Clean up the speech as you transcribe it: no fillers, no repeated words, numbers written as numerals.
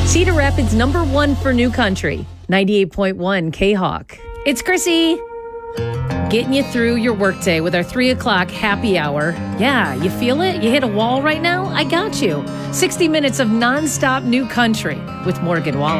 Cedar Rapids #1 for New Country, 98.1 K-Hawk. It's Chrissy, getting you through your workday with our 3 o'clock happy hour. Yeah, you feel it? You hit a wall right now? I got you. 60 minutes of nonstop New Country with Morgan Wallen.